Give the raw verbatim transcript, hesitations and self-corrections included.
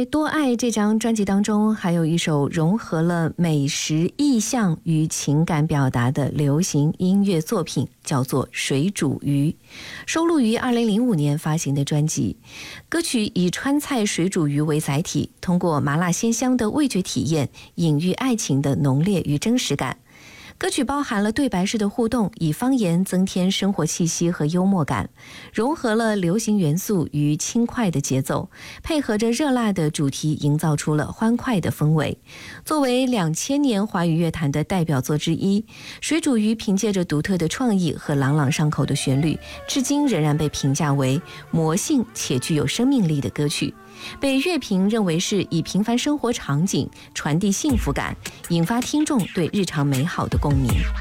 在《多爱》这张专辑当中，还有一首融合了美食意象与情感表达的流行音乐作品，叫做《水煮鱼》，收录于二零零五年发行的专辑。歌曲以川菜水煮鱼为载体，通过麻辣鲜香的味觉体验，隐喻爱情的浓烈与真实感。歌曲包含了对白式的互动，以方言增添生活气息和幽默感，融合了流行元素与轻快的节奏，配合着热辣的主题，营造出了欢快的氛围。作为两千年华语乐坛的代表作之一，水煮鱼凭借着独特的创意和朗朗上口的旋律，至今仍然被评价为魔性且具有生命力的歌曲，被乐评认为是以平凡生活场景传递幸福感，引发听众对日常美好的共鸣。